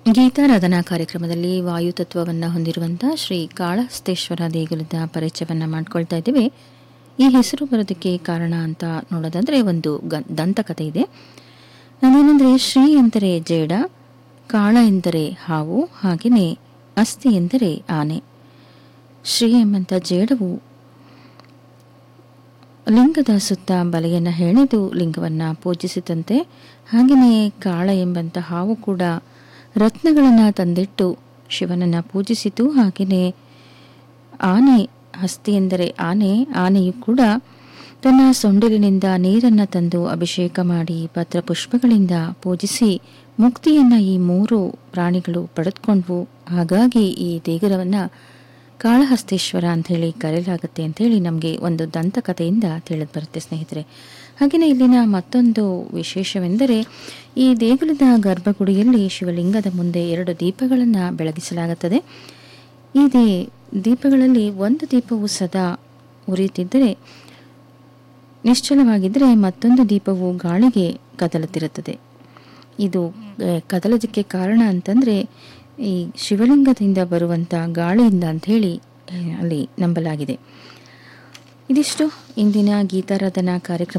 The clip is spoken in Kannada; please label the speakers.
Speaker 1: ಗೀತಾರಾಧನಾ ಕಾರ್ಯಕ್ರಮದಲ್ಲಿ ವಾಯುತತ್ವವನ್ನು ಹೊಂದಿರುವಂಥ ಶ್ರೀ ಕಾಳಹಸ್ತೇಶ್ವರ ದೇಗುಲದ ಪರಿಚಯವನ್ನು ಮಾಡ್ಕೊಳ್ತಾ ಇದ್ದೇವೆ. ಈ ಹೆಸರು ಬರೋದಕ್ಕೆ ಕಾರಣ ಅಂತ ನೋಡೋದಾದರೆ ಒಂದು ದಂತಕಥೆ ಇದೆ. ಅದೇನೆಂದರೆ ಶ್ರೀ ಎಂದರೆ ಜೇಡ, ಕಾಳ ಎಂದರೆ ಹಾವು, ಹಾಗೆಯೇ ಅಸ್ಥಿ ಎಂದರೆ ಆನೆ. ಶ್ರೀ ಎಂಬಂಥ ಜೇಡವು ಲಿಂಗದ ಸುತ್ತ ಬಲೆಯನ್ನು ಹೆಣೆದು ಲಿಂಗವನ್ನು ಪೂಜಿಸಿದಂತೆ, ಹಾಗೆಯೇ ಕಾಳ ಎಂಬಂಥ ಹಾವು ಕೂಡ ರತ್ನಗಳನ್ನು ತಂದಿಟ್ಟು ಶಿವನನ್ನು ಪೂಜಿಸಿತು. ಹಾಗೆಯೇ ಆನೆ, ಹಸ್ತಿ ಎಂದರೆ ಆನೆ, ಆನೆಯು ಕೂಡ ತನ್ನ ಸೊಂಡಿಲಿನಿಂದ ನೀರನ್ನು ತಂದು ಅಭಿಷೇಕ ಮಾಡಿ ಪತ್ರಪುಷ್ಪಗಳಿಂದ ಪೂಜಿಸಿ ಮುಕ್ತಿಯನ್ನು ಈ ಮೂರು ಪ್ರಾಣಿಗಳು ಪಡೆದುಕೊಂಡ್ವು. ಹಾಗಾಗಿ ಈ ದೇಗುಲವನ್ನು ಕಾಳಹಸ್ತೇಶ್ವರ ಅಂಥೇಳಿ ಕರೆಯಲಾಗುತ್ತೆ ಅಂಥೇಳಿ ನಮಗೆ ಒಂದು ದಂತಕಥೆಯಿಂದ ತಿಳಿದು ಬರುತ್ತೆ ಸ್ನೇಹಿತರೆ. ಹಾಗೆಯೇ ಇಲ್ಲಿನ ಮತ್ತೊಂದು ವಿಶೇಷವೆಂದರೆ ಈ ದೇಗುಲದ ಗರ್ಭಗುಡಿಯಲ್ಲಿ ಶಿವಲಿಂಗದ ಮುಂದೆ 2 ದೀಪಗಳನ್ನು ಬೆಳಗಿಸಲಾಗುತ್ತದೆ. ಈ ದೀಪಗಳಲ್ಲಿ ಒಂದು ದೀಪವು ಸದಾ ಉರಿಯುತ್ತಿದ್ದರೆ, ನಿಶ್ಚಲವಾಗಿದ್ದರೆ ಮತ್ತೊಂದು ದೀಪವು ಗಾಳಿಗೆ ಕದಲುತ್ತಿರುತ್ತದೆ. ಇದು ಕದಲೋದಕ್ಕೆ ಕಾರಣ ಅಂತಂದರೆ ಈ ಶಿವಲಿಂಗದಿಂದ ಬರುವಂಥ ಗಾಳಿಯಿಂದ ಅಂಥೇಳಿ ಅಲ್ಲಿ ನಂಬಲಾಗಿದೆ. ಇದಿಷ್ಟು ಇಂದಿನ ಗೀತಾರಾಧನಾ ಕಾರ್ಯಕ್ರಮ.